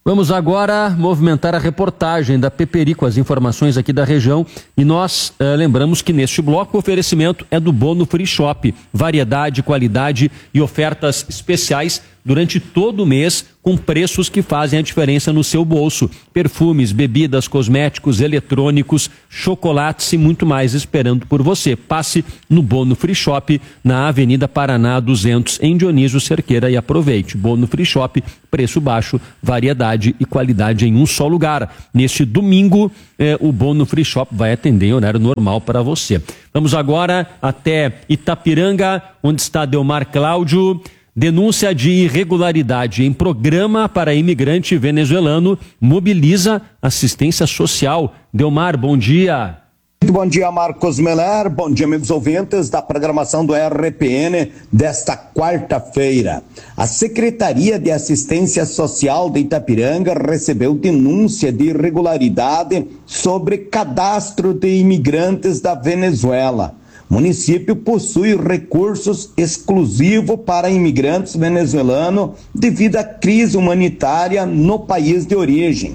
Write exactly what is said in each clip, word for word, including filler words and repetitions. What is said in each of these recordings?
Vamos agora movimentar a reportagem da Peperi com as informações aqui da região e nós eh, lembramos que neste bloco o oferecimento é do Bono Free Shop, variedade, qualidade e ofertas especiais durante todo o mês com preços que fazem a diferença no seu bolso. Perfumes, bebidas, cosméticos, eletrônicos, chocolates e muito mais esperando por você. Passe no Bono Free Shop na Avenida Paraná duzentos em Dionísio Cerqueira e aproveite. Bono Free Shop, preço baixo, variedade e qualidade em um só lugar. Neste domingo, eh, o Bono Free Shop vai atender em horário normal para você. Vamos agora até Itapiranga, onde está Delmar Cláudio. Denúncia de irregularidade em programa para imigrante venezuelano mobiliza assistência social. Delmar, bom dia. Muito bom dia, Marcos Meller. Bom dia, amigos ouvintes da programação do R P N desta quarta-feira. A Secretaria de Assistência Social de Itapiranga recebeu denúncia de irregularidade sobre cadastro de imigrantes da Venezuela. O município possui recursos exclusivos para imigrantes venezuelanos devido à crise humanitária no país de origem.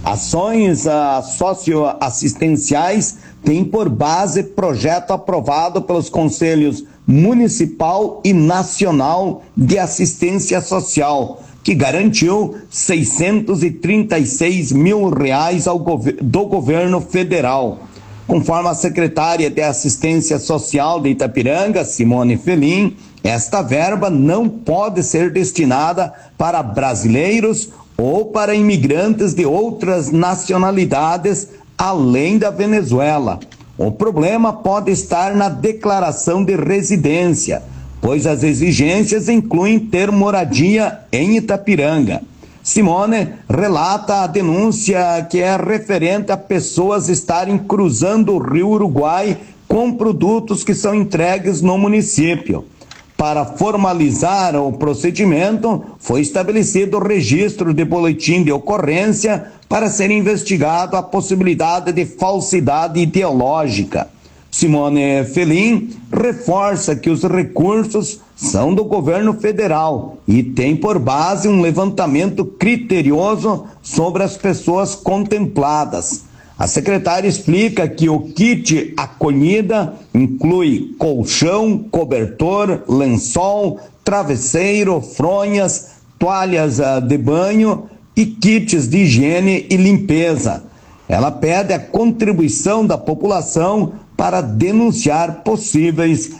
Ações uh, socioassistenciais têm por base projeto aprovado pelos Conselhos Municipal e Nacional de Assistência Social, que garantiu seiscentos e trinta e seis mil reais ao gov- do governo federal. Conforme a secretária de Assistência Social de Itapiranga, Simone Felim, esta verba não pode ser destinada para brasileiros ou para imigrantes de outras nacionalidades além da Venezuela. O problema pode estar na declaração de residência, pois as exigências incluem ter moradia em Itapiranga. Simone relata a denúncia que é referente a pessoas estarem cruzando o Rio Uruguai com produtos que são entregues no município. Para formalizar o procedimento, foi estabelecido o registro de boletim de ocorrência para ser investigado a possibilidade de falsidade ideológica. Simone Felim reforça que os recursos são do governo federal e tem por base um levantamento criterioso sobre as pessoas contempladas. A secretária explica que o kit acolhida inclui colchão, cobertor, lençol, travesseiro, fronhas, toalhas de banho e kits de higiene e limpeza. Ela pede a contribuição da população para denunciar possíveis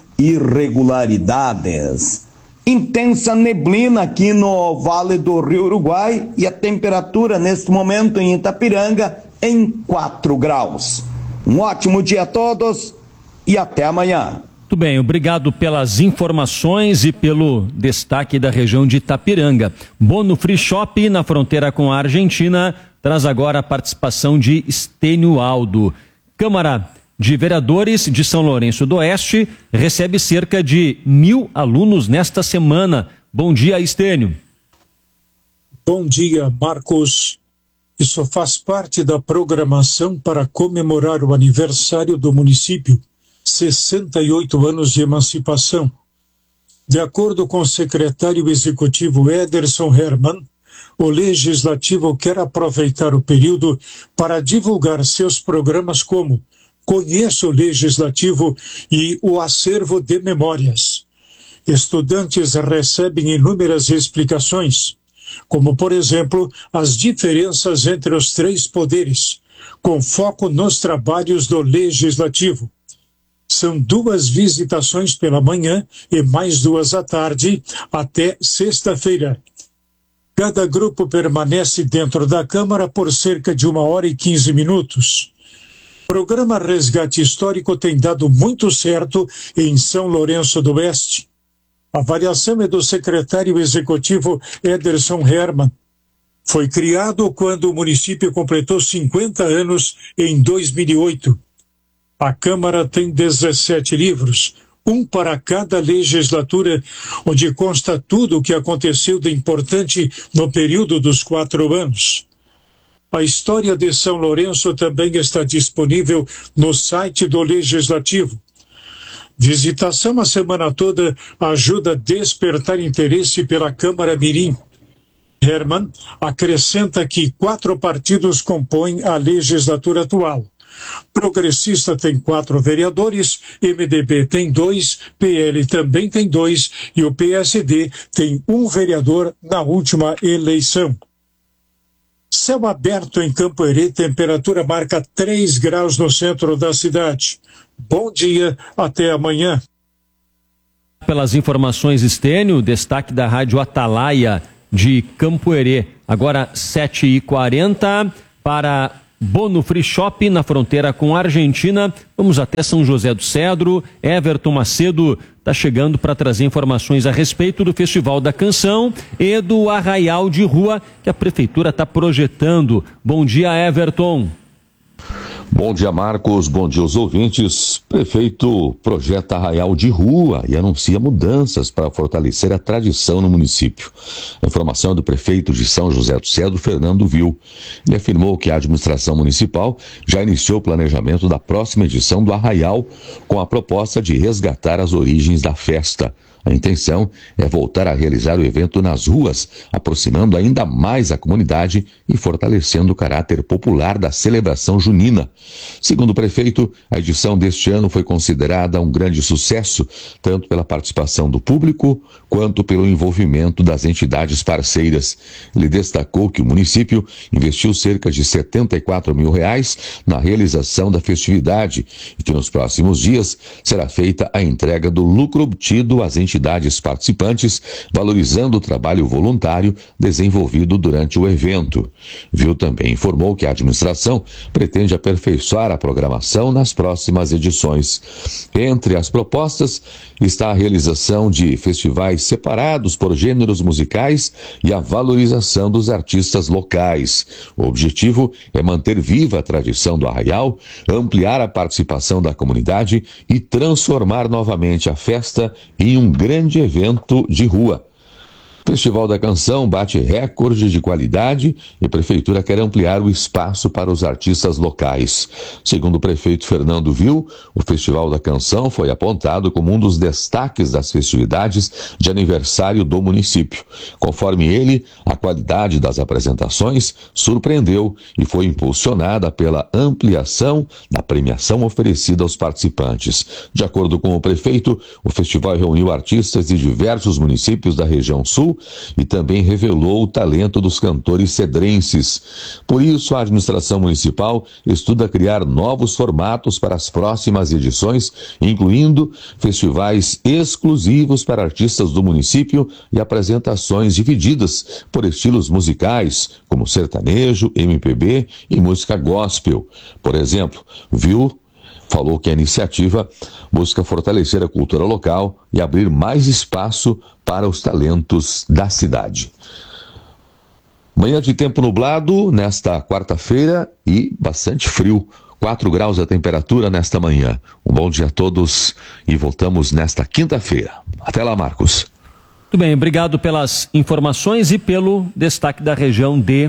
irregularidades. Intensa neblina aqui no Vale do Rio Uruguai e a temperatura neste momento em Itapiranga em quatro graus. Um ótimo dia a todos e até amanhã. Muito bem, obrigado pelas informações e pelo destaque da região de Itapiranga. Bono Free Shop, na fronteira com a Argentina, traz agora a participação de Estênio Aldo. Câmara de Vereadores de São Lourenço do Oeste recebe cerca de mil alunos nesta semana. Bom dia, Estênio. Bom dia, Marcos. Isso faz parte da programação para comemorar o aniversário do município, sessenta e oito anos de emancipação. De acordo com o secretário executivo Ederson Hermann, o Legislativo quer aproveitar o período para divulgar seus programas como Conheça o Legislativo e o Acervo de Memórias. Estudantes recebem inúmeras explicações, como, por exemplo, as diferenças entre os três poderes, com foco nos trabalhos do Legislativo. São duas visitações pela manhã e mais duas à tarde, até sexta-feira. Cada grupo permanece dentro da Câmara por cerca de uma hora e quinze minutos. O programa Resgate Histórico tem dado muito certo em São Lourenço do Oeste. A avaliação é do secretário executivo Ederson Hermann. Foi criado quando o município completou cinquenta anos em dois mil e oito. A Câmara tem dezessete livros, um para cada legislatura, onde consta tudo o que aconteceu de importante no período dos quatro anos. A história de São Lourenço também está disponível no site do Legislativo. Visitação a semana toda ajuda a despertar interesse pela Câmara Mirim. Herman acrescenta que quatro partidos compõem a legislatura atual. Progressista tem quatro vereadores, M D B tem dois, P L também tem dois e o P S D tem um vereador na última eleição. Céu aberto em Campo Herê, temperatura marca três graus no centro da cidade. Bom dia, até amanhã. Pelas informações, Estênio, destaque da Rádio Atalaia de Campo Herê. Agora sete e quarenta para Bono Free Shop, na fronteira com a Argentina. Vamos até São José do Cedro. Everton Macedo está chegando para trazer informações a respeito do Festival da Canção e do Arraial de Rua que a Prefeitura está projetando. Bom dia, Everton. Bom dia, Marcos. Bom dia aos ouvintes. Prefeito projeta Arraial de Rua e anuncia mudanças para fortalecer a tradição no município. A informação é do prefeito de São José do Cedro, Fernando Vil. Ele afirmou que a administração municipal já iniciou o planejamento da próxima edição do Arraial com a proposta de resgatar as origens da festa. A intenção é voltar a realizar o evento nas ruas, aproximando ainda mais a comunidade e fortalecendo o caráter popular da celebração junina. Segundo o prefeito, a edição deste ano foi considerada um grande sucesso, tanto pela participação do público quanto pelo envolvimento das entidades parceiras. Ele destacou que o município investiu cerca de setenta e quatro mil reais na realização da festividade e que nos próximos dias será feita a entrega do lucro obtido às entidades entidades participantes, valorizando o trabalho voluntário desenvolvido durante o evento. Vil também informou que a administração pretende aperfeiçoar a programação nas próximas edições. Entre as propostas está a realização de festivais separados por gêneros musicais e a valorização dos artistas locais. O objetivo é manter viva a tradição do Arraial, ampliar a participação da comunidade e transformar novamente a festa em um grande evento de rua. O Festival da Canção bate recorde de qualidade e a Prefeitura quer ampliar o espaço para os artistas locais. Segundo o prefeito Fernando Vil, o Festival da Canção foi apontado como um dos destaques das festividades de aniversário do município. Conforme ele, a qualidade das apresentações surpreendeu e foi impulsionada pela ampliação da premiação oferecida aos participantes. De acordo com o prefeito, o festival reuniu artistas de diversos municípios da região sul e também revelou o talento dos cantores cedrenses. Por isso, a administração municipal estuda criar novos formatos para as próximas edições, incluindo festivais exclusivos para artistas do município e apresentações divididas por estilos musicais, como sertanejo, M P B e música gospel. Por exemplo, Viu falou que a iniciativa busca fortalecer a cultura local e abrir mais espaço para os talentos da cidade. Manhã de tempo nublado nesta quarta-feira e bastante frio. quatro graus a temperatura nesta manhã. Um bom dia a todos e voltamos nesta quinta-feira. Até lá, Marcos. Muito bem, obrigado pelas informações e pelo destaque da região de...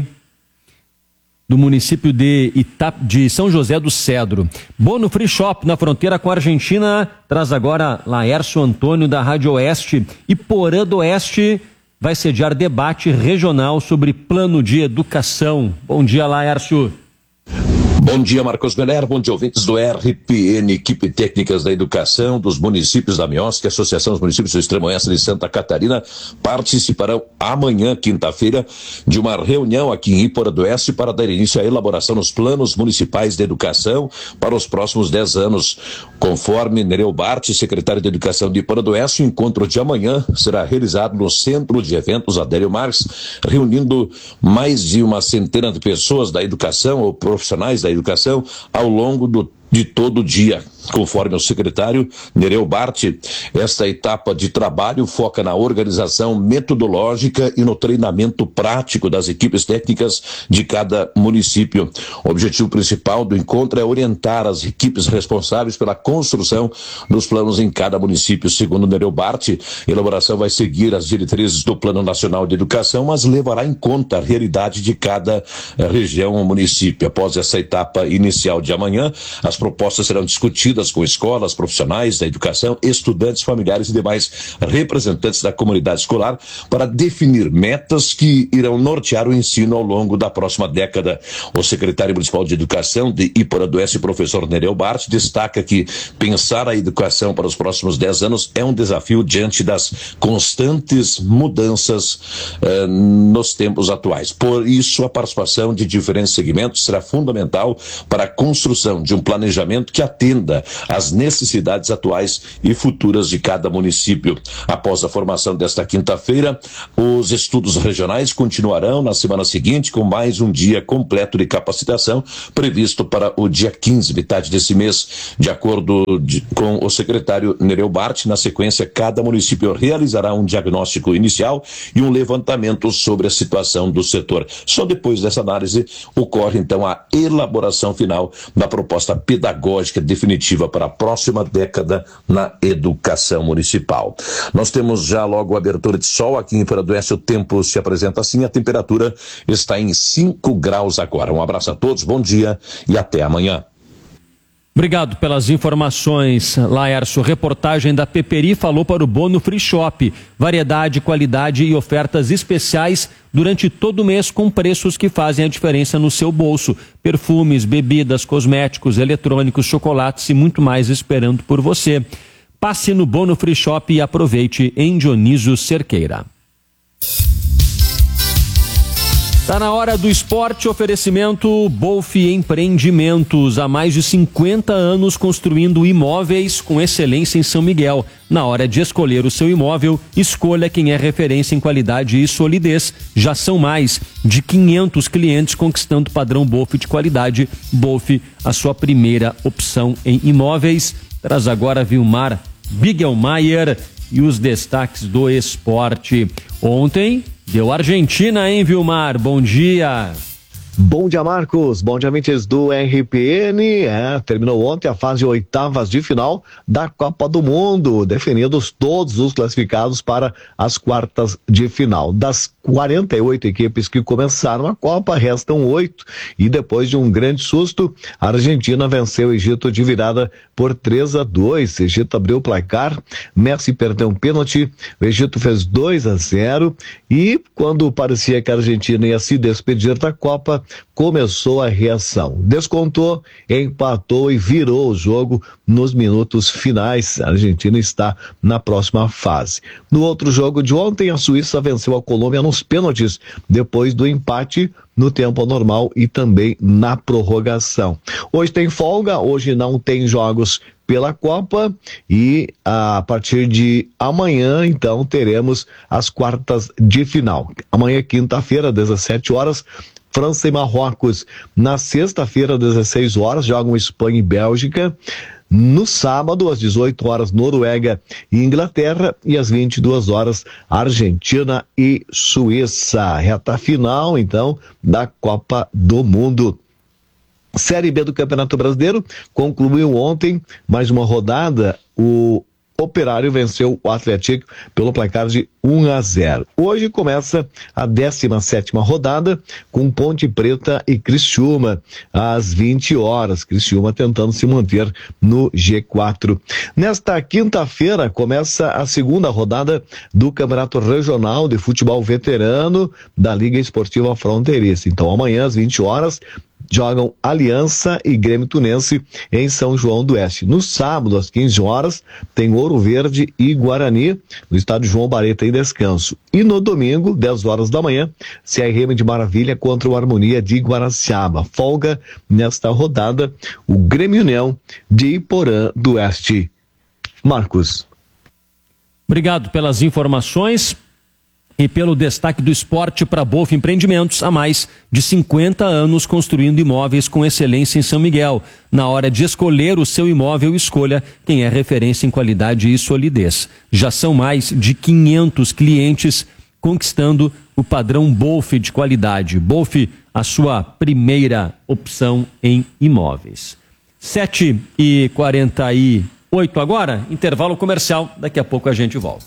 do município de, Ita... de São José do Cedro. Bono Free Shop, na fronteira com a Argentina, traz agora Laércio Antônio da Rádio Oeste. E Porã do Oeste vai sediar debate regional sobre plano de educação. Bom dia, Laércio. Bom dia, Marcos Meller, bom dia, ouvintes do R P N, equipe técnicas da educação dos municípios da Miosque, Associação dos Municípios do Extremo Oeste de Santa Catarina, participarão amanhã, quinta-feira, de uma reunião aqui em Iporã do Oeste para dar início à elaboração dos planos municipais de educação para os próximos dez anos. Conforme Nereu Bart, secretário de Educação de Iporã do Oeste, o encontro de amanhã será realizado no Centro de Eventos Adélio Marques, reunindo mais de uma centena de pessoas da educação ou profissionais da educação ao longo do, de todo o dia. Conforme o secretário Nereu Bart, esta etapa de trabalho foca na organização metodológica e no treinamento prático das equipes técnicas de cada município. O objetivo principal do encontro é orientar as equipes responsáveis pela construção dos planos em cada município. Segundo Nereu Bart, a elaboração vai seguir as diretrizes do Plano Nacional de Educação, mas levará em conta a realidade de cada região ou município. Após essa etapa inicial de amanhã, as propostas serão discutidas com escolas, profissionais da educação, estudantes, familiares e demais representantes da comunidade escolar para definir metas que irão nortear o ensino ao longo da próxima década. O secretário municipal de Educação de Iporanduense, professor Nereu Bart, destaca que pensar a educação para os próximos dez anos é um desafio diante das constantes mudanças eh, nos tempos atuais. Por isso, a participação de diferentes segmentos será fundamental para a construção de um planejamento que atenda às necessidades atuais e futuras de cada município. Após a formação desta quinta-feira, os estudos regionais continuarão na semana seguinte com mais um dia completo de capacitação previsto para o dia quinze, metade desse mês. De acordo de, com o secretário Nereu Bart, na sequência, cada município realizará um diagnóstico inicial e um levantamento sobre a situação do setor. Só depois dessa análise ocorre então a elaboração final da proposta pedagógica definitiva para a próxima década na educação municipal. Nós temos já logo a abertura de sol aqui em Iporanduense, o tempo se apresenta assim, a temperatura está em cinco graus agora. Um abraço a todos, bom dia e até amanhã. Obrigado pelas informações, Laércio. Reportagem da Peperi falou para o Bono Free Shop. Variedade, qualidade e ofertas especiais durante todo o mês com preços que fazem a diferença no seu bolso. Perfumes, bebidas, cosméticos, eletrônicos, chocolates e muito mais esperando por você. Passe no Bono Free Shop e aproveite em Dionísio Cerqueira. Tá na hora do esporte, oferecimento Bolf Empreendimentos, há mais de cinquenta anos construindo imóveis com excelência em São Miguel. Na hora de escolher o seu imóvel, escolha quem é referência em qualidade e solidez. Já são mais de quinhentos clientes conquistando o padrão Bolf de qualidade. Bolf, a sua primeira opção em imóveis. Traz agora Vilmar Bigelmaier e os destaques do esporte. Ontem deu Argentina, hein, Vilmar? Bom dia. Bom dia, Marcos. Bom dia, amigos do R P N. É, terminou ontem a fase de oitavas de final da Copa do Mundo, definidos todos os classificados para as quartas de final. Das quarenta e oito equipes que começaram a Copa, restam oito. E depois de um grande susto, a Argentina venceu o Egito de virada por três a dois. O Egito abriu o placar, Messi perdeu um pênalti, o Egito fez dois a zero. E quando parecia que a Argentina ia se despedir da Copa, começou a reação. Descontou, empatou e virou o jogo nos minutos finais. A Argentina está na próxima fase. No outro jogo de ontem, a Suíça venceu a Colômbia nos pênaltis, depois do empate no tempo normal e também na prorrogação. Hoje tem folga, hoje não tem jogos pela Copa e a partir de amanhã, então, teremos as quartas de final. Amanhã, quinta-feira, dezessete horas, França e Marrocos. Na sexta-feira, dezesseis horas, jogam Espanha e Bélgica. No sábado, às dezoito horas, Noruega e Inglaterra. E às vinte e duas horas, Argentina e Suíça. Reta final, então, da Copa do Mundo. Série B do Campeonato Brasileiro concluiu ontem mais uma rodada. O Operário venceu o Atlético pelo placar de um a zero. Hoje começa a décima sétima rodada com Ponte Preta e Criciúma às vinte horas. Criciúma tentando se manter no G quatro. Nesta quinta-feira começa a segunda rodada do Campeonato Regional de Futebol Veterano da Liga Esportiva Fronteiriça. Então amanhã às vinte horas jogam Aliança e Grêmio Tunense em São João do Oeste. No sábado, às quinze horas, tem Ouro Verde e Guarani, no estádio João Bareta em descanso. E no domingo, dez horas da manhã, C R M de Maravilha contra o Harmonia de Guaraciaba. Folga nesta rodada, o Grêmio União de Iporã do Oeste. Marcos. Obrigado pelas informações e pelo destaque do esporte para Bolf Empreendimentos, há mais de cinquenta anos construindo imóveis com excelência em São Miguel. Na hora de escolher o seu imóvel, escolha quem é referência em qualidade e solidez. Já são mais de quinhentos clientes conquistando o padrão Bolf de qualidade. Bolf, a sua primeira opção em imóveis. sete e quarenta e oito agora, intervalo comercial, daqui a pouco a gente volta.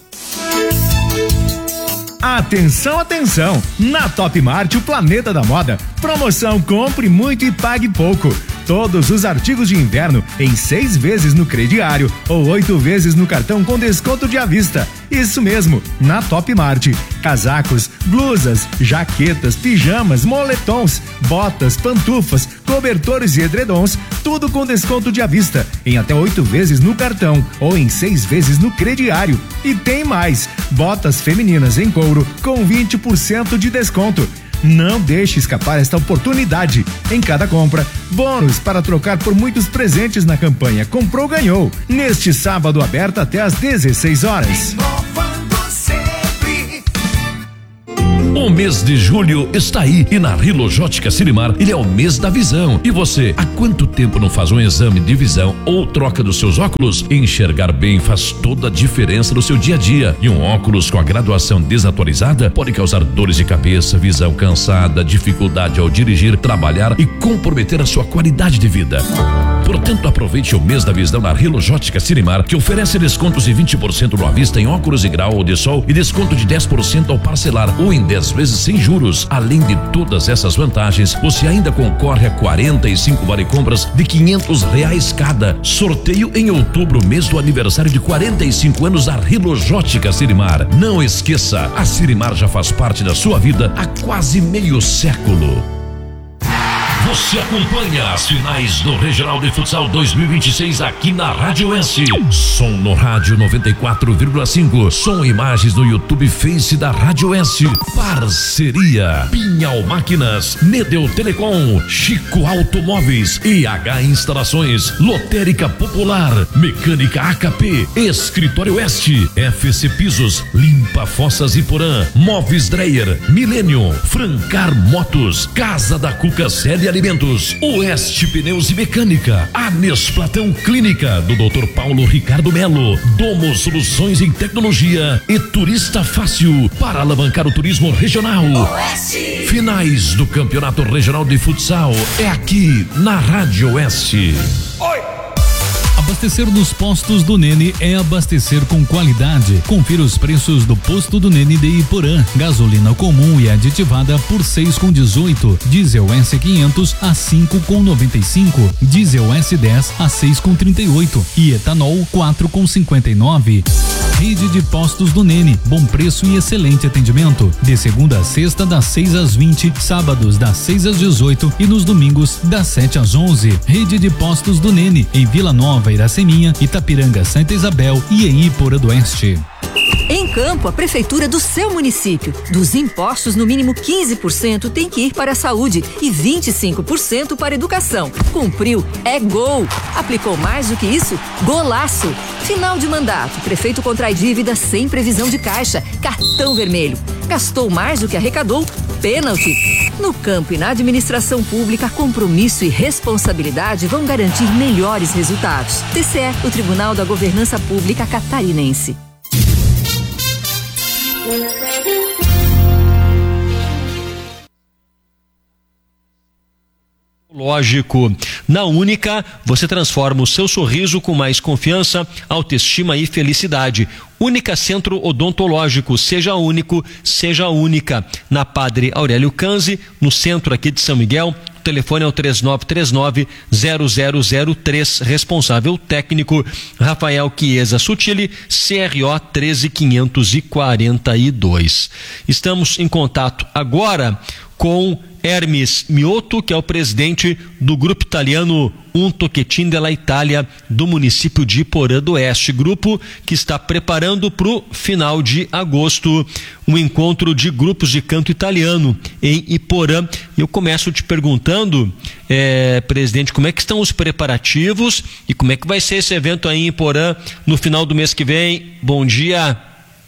Atenção, atenção! Na Top Mart, o planeta da moda, promoção compre muito e pague pouco. todos os artigos de inverno em seis vezes no crediário ou oito vezes no cartão com desconto de à vista. Isso mesmo, na Top Mart. Casacos, blusas, jaquetas, pijamas, moletons, botas, pantufas, cobertores e edredons, tudo com desconto de à vista, em até oito vezes no cartão ou em seis vezes no crediário. E tem mais, botas femininas em couro com vinte por cento de desconto. Não deixe escapar esta oportunidade. Em cada compra, bônus para trocar por muitos presentes na campanha Comprou Ganhou. Neste sábado aberto até às dezesseis horas. O mês de julho está aí e na Rilojótica Sirimar ele é o mês da visão. E você, há quanto tempo não faz um exame de visão ou troca dos seus óculos? Enxergar bem faz toda a diferença no seu dia a dia. E um óculos com a graduação desatualizada pode causar dores de cabeça, visão cansada, dificuldade ao dirigir, trabalhar e comprometer a sua qualidade de vida. Portanto, aproveite o mês da visão na Rilojótica Sirimar, que oferece descontos de vinte por cento no à vista em óculos de grau ou de sol e desconto de dez por cento ao parcelar ou em dez vezes sem juros. Além de todas essas vantagens, você ainda concorre a quarenta e cinco vale compras de quinhentos reais cada. Sorteio em outubro, mês do aniversário de quarenta e cinco anos da Rilojótica Sirimar. Não esqueça, a Sirimar já faz parte da sua vida há quase meio século. Você acompanha as finais do Regional de Futsal dois mil e vinte e seis aqui na Rádio S. Som no rádio noventa e quatro vírgula cinco. Som e imagens no YouTube Face da Rádio S. Parceria Pinhal Máquinas, Nedel Telecom, Chico Automóveis, E H Instalações, Lotérica Popular, Mecânica A K P, Escritório Oeste, F C Pisos, Limpa Fossas Iporã, Móveis Dreyer, Milênio, Francar Motos, Casa da Cuca Sede Alimentos, Oeste Pneus e Mecânica, Anes Platão Clínica, do doutor Paulo Ricardo Melo, Domo Soluções em Tecnologia e Turista Fácil, para alavancar o turismo regional. Oeste. Finais do Campeonato Regional de Futsal é aqui na Rádio Oeste. Oi! Abastecer nos postos do Nene é abastecer com qualidade. Confira os preços do posto do Nene de Iporã. Gasolina comum e aditivada por seis com dezoito. Diesel S quinhentos a cinco com noventa e cinco. Diesel S dez a seis com trinta e oito. E etanol quatro com cinquenta e nove. Rede de postos do Nene, bom preço e excelente atendimento. De segunda a sexta, das seis às vinte, sábados das seis às dezoito e nos domingos das sete às onze. Rede de postos do Nene, em Vila Nova, Iraceminha, Itapiranga, Santa Isabel e em Iporã do Oeste. Em Campo, a prefeitura do seu município. Dos impostos, no mínimo quinze por cento tem que ir para a saúde e vinte e cinco por cento para a educação. Cumpriu, é gol. Aplicou mais do que isso? Golaço. Final de mandato, prefeito contrai dívida sem previsão de caixa, cartão vermelho. Gastou mais do que arrecadou? Pênalti. No campo e na administração pública, compromisso e responsabilidade vão garantir melhores resultados. T C E, o Tribunal da Governança Pública Catarinense. Lógico. Na Única, você transforma o seu sorriso com mais confiança, autoestima e felicidade. Única Centro Odontológico, seja único, seja única. Na Padre Aurélio Canzi, no centro aqui de São Miguel. O telefone é o três nove três nove, zero zero zero três. Responsável técnico Rafael Chiesa Sutili, C R O treze quinhentos e quarenta e dois. Estamos em contato agora com Hermes Miotto, que é o presidente do grupo italiano Un Tocchetin della Italia do município de Iporã do Oeste, grupo que está preparando para o final de agosto um encontro de grupos de canto italiano em Iporã. Eu começo te perguntando, é, presidente, como é que estão os preparativos e como é que vai ser esse evento aí em Iporã no final do mês que vem? Bom dia.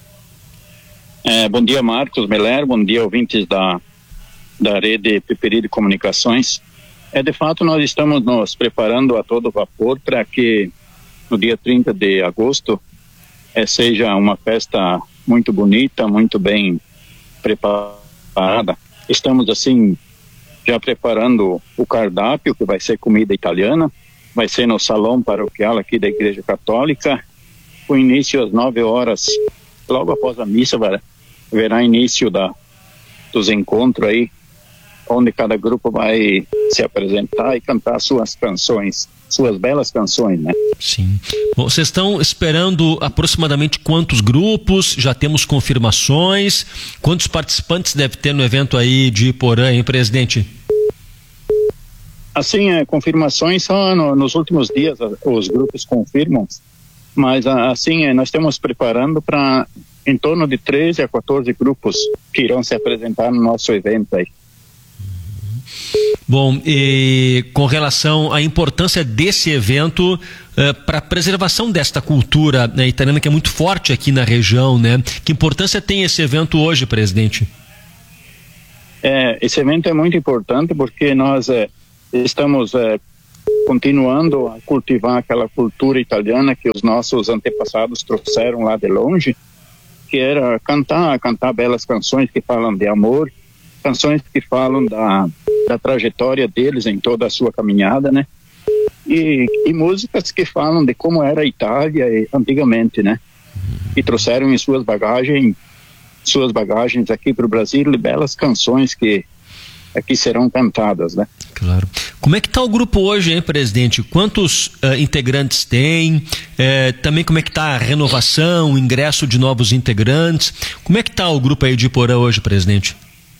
É, bom dia, Marcos Meller, bom dia, ouvintes da da rede Peperi de Comunicações. É, de fato, nós estamos nos preparando a todo vapor para que no dia trinta de agosto é, seja uma festa muito bonita, muito bem preparada. Estamos, assim, já preparando o cardápio, que vai ser comida italiana, vai ser no salão paroquial aqui da Igreja Católica, com início às nove horas, logo após a missa, vai, haverá início da, dos encontros aí, onde cada grupo vai se apresentar e cantar suas canções, suas belas canções, né? Sim. Bom, vocês estão esperando aproximadamente quantos grupos? Já temos confirmações? Quantos participantes deve ter no evento aí de Iporã, hein, presidente? Assim, é, confirmações só no, nos últimos dias os grupos confirmam, mas assim, é, nós estamos preparando para em torno de treze a quatorze grupos que irão se apresentar no nosso evento aí. Bom, e com relação à importância desse evento uh, para a preservação desta cultura, né, italiana, que é muito forte aqui na região, né? Que importância tem esse evento hoje, presidente? É, esse evento é muito importante porque nós é, estamos é, continuando a cultivar aquela cultura italiana que os nossos antepassados trouxeram lá de longe, que era cantar, cantar belas canções que falam de amor, canções que falam da, da trajetória deles em toda a sua caminhada, né? E, e músicas que falam de como era a Itália antigamente, né? E trouxeram em suas bagagens, suas bagagens aqui para o Brasil belas canções que aqui serão cantadas, né? Claro. Como é que está o grupo hoje, hein, presidente? Quantos uh, integrantes tem? É, também como é que está a renovação, o ingresso de novos integrantes? Como é que está o grupo aí de Iporã hoje, presidente?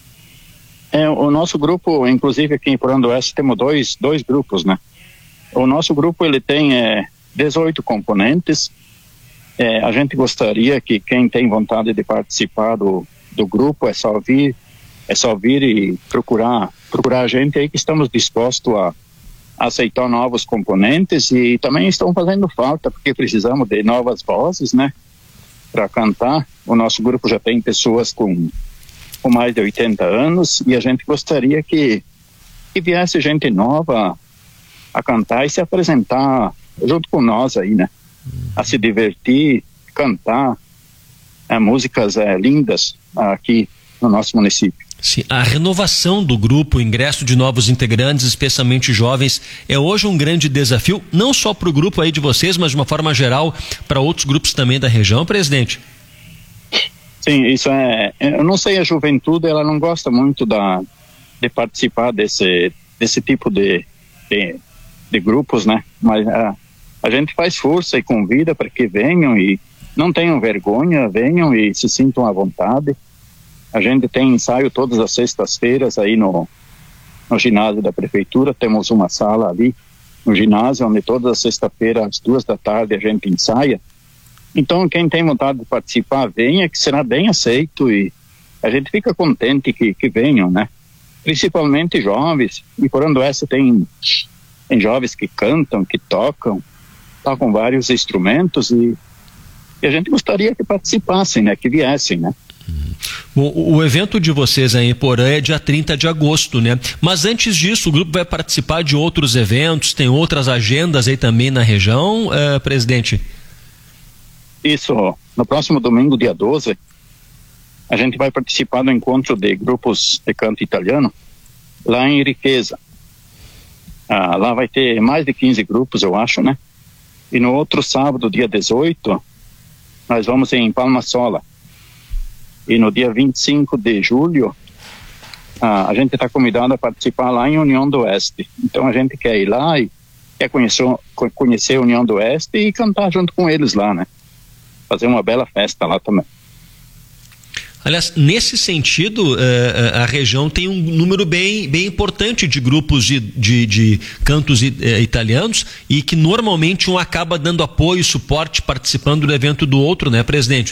É, o nosso grupo, inclusive aqui em Iporã do Oeste, temos dois, dois grupos, né? O nosso grupo, ele tem é, dezoito componentes. É, a gente gostaria que quem tem vontade de participar do, do grupo é só vir, é só vir e procurar, procurar a gente aí, que estamos dispostos a, a aceitar novos componentes, e também estão fazendo falta porque precisamos de novas vozes, né? Para cantar. O nosso grupo já tem pessoas com com mais de oitenta anos, e a gente gostaria que, que viesse gente nova a cantar e se apresentar junto com nós aí, né? A se divertir, cantar é, músicas é, lindas aqui no nosso município. Sim, a renovação do grupo, o ingresso de novos integrantes, especialmente jovens, é hoje um grande desafio, não só para o grupo aí de vocês, mas de uma forma geral para outros grupos também da região, presidente? Sim, isso é, eu não sei, a juventude, ela não gosta muito da, de participar desse, desse tipo de, de, de grupos, né? Mas a, a gente faz força e convida para que venham e não tenham vergonha, venham e se sintam à vontade. A gente tem ensaio todas as sextas-feiras aí no, no ginásio da prefeitura, temos uma sala ali no ginásio, onde todas as sextas-feiras, às duas da tarde, a gente ensaia. Então, quem tem vontade de participar, venha, que será bem aceito, e a gente fica contente que, que venham, né? Principalmente jovens. E por onde essa tem, tem jovens que cantam, que tocam, tocam vários instrumentos, e, e a gente gostaria que participassem, né? Que viessem, né? Bom, o evento de vocês aí em Iporã é dia trinta de agosto, né? Mas antes disso, o grupo vai participar de outros eventos, tem outras agendas aí também na região, uh, presidente? Isso, no próximo domingo, dia doze, a gente vai participar do encontro de grupos de canto italiano lá em Riqueza. Ah, lá vai ter mais de quinze grupos, eu acho, né? E no outro sábado, dia dezoito, nós vamos em Palmasola. E no dia vinte e cinco de julho, ah, a gente está convidado a participar lá em União do Oeste. Então a gente quer ir lá e quer conhecer, conhecer a União do Oeste e cantar junto com eles lá, né? Fazer uma bela festa lá também. Aliás, nesse sentido, a região tem um número bem, bem importante de grupos de, de, de cantos italianos, e que normalmente um acaba dando apoio e suporte participando do evento do outro, né, presidente?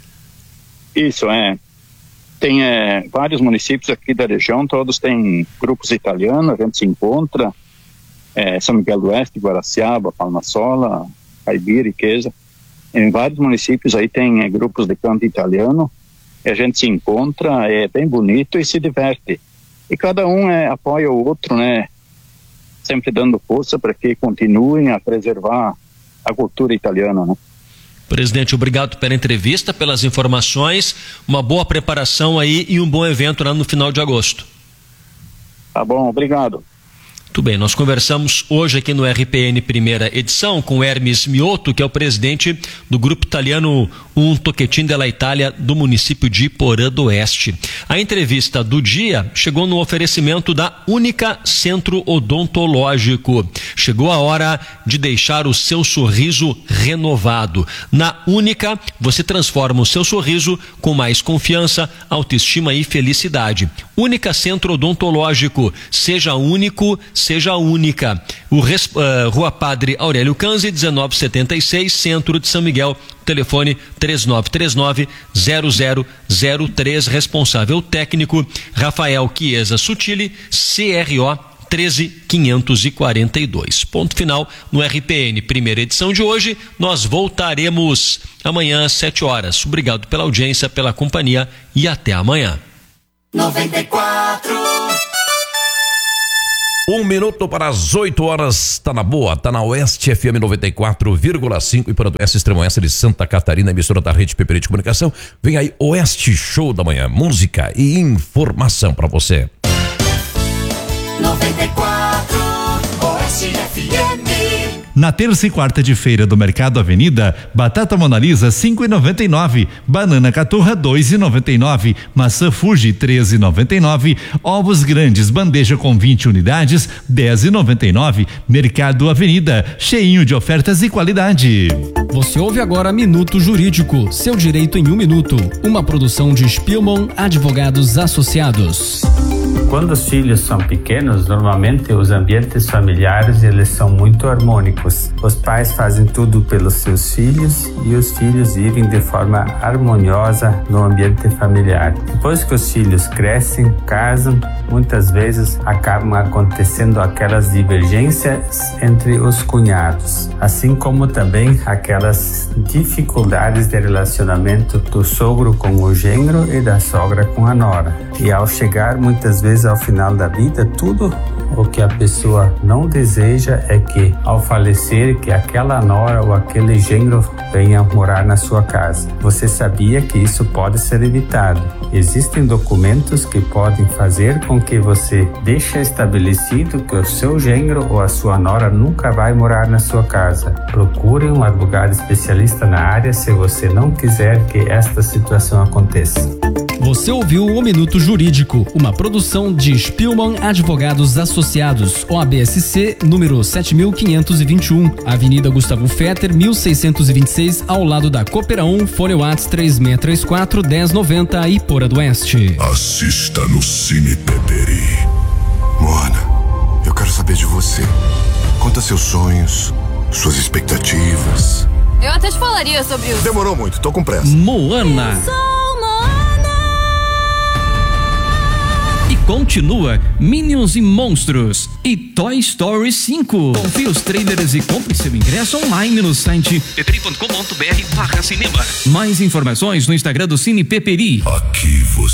Isso, é. Tem é, vários municípios aqui da região, todos têm grupos italianos, a gente se encontra, é, São Miguel do Oeste, Guaraciaba, Palmasola, Caibira, Riqueza. Em vários municípios aí tem é, grupos de canto italiano, e a gente se encontra, é bem bonito e se diverte. E cada um é, apoia o outro, né? Sempre dando força para que continuem a preservar a cultura italiana, né? Presidente, obrigado pela entrevista, pelas informações, uma boa preparação aí e um bom evento lá no final de agosto. Tá bom, obrigado. Muito bem, nós conversamos hoje aqui no R P N primeira edição com Hermes Miotto, que é o presidente do grupo italiano Um Tocchetin della Itália do município de Iporã do Oeste. A entrevista do dia chegou no oferecimento da Única Centro Odontológico. Chegou a hora de deixar o seu sorriso renovado. Na Única, você transforma o seu sorriso com mais confiança, autoestima e felicidade. Única Centro Odontológico, seja único, seja única. O res, uh, Rua Padre Aurélio Canzi, dezenove setenta e seis, Centro de São Miguel. Telefone três nove três nove, zero zero zero três. Responsável técnico Rafael Chiesa Sutili, C R O treze quinhentos e quarenta e dois. Ponto final no R P N primeira edição de hoje. Nós voltaremos amanhã às sete horas. Obrigado pela audiência, pela companhia e até amanhã. noventa e quatro. Um minuto para as oito horas, tá na boa, tá na Oeste F M noventa e quatro vírgula cinco e para essa Extremoense de Santa Catarina, emissora da Rede P P R de Comunicação. Vem aí Oeste Show da Manhã, música e informação para você. noventa e quatro Oeste F M. Na terça e quarta de feira do Mercado Avenida, batata Mona Lisa cinco e noventa e nove, banana caturra dois e noventa e nove, maçã Fuji treze e noventa e nove, ovos grandes bandeja com vinte unidades dez e noventa e nove. Mercado Avenida, cheinho de ofertas e qualidade. Você ouve agora Minuto Jurídico, seu direito em um minuto. Uma produção de Spielmann Advogados Associados. Quando os filhos são pequenos, normalmente os ambientes familiares eles são muito harmônicos. Os pais fazem tudo pelos seus filhos e os filhos vivem de forma harmoniosa no ambiente familiar. Depois que os filhos crescem, casam, muitas vezes acabam acontecendo aquelas divergências entre os cunhados, assim como também aquelas dificuldades de relacionamento do sogro com o genro e da sogra com a nora. E ao chegar muitas vezes ao final da vida, tudo o que a pessoa não deseja é que, ao falecer, que aquela nora ou aquele genro venha morar na sua casa. Você sabia que isso pode ser evitado? Existem documentos que podem fazer com que você deixe estabelecido que o seu genro ou a sua nora nunca vai morar na sua casa. Procure um advogado especialista na área se você não quiser que esta situação aconteça. Você ouviu o Minuto Jurídico, uma produção de Spielmann Advogados Associados, O A B S C, número sete mil quinhentos e vinte e um, Avenida Gustavo Fetter, mil seiscentos e vinte e seis, ao lado da Coopera um, fone WhatsApp três seis três quatro, um zero nove zero, Iporã do Oeste. Assista no Cine Peperi. Moana, eu quero saber de você. Conta seus sonhos, suas expectativas. Eu até te falaria sobre isso. Demorou muito, tô com pressa. Moana. E continua Minions e Monstros e Toy Story cinco. Confie os trailers e compre seu ingresso online no site peperi ponto com ponto br barra cinema. Mais informações no Instagram do Cine Peperi. Aqui você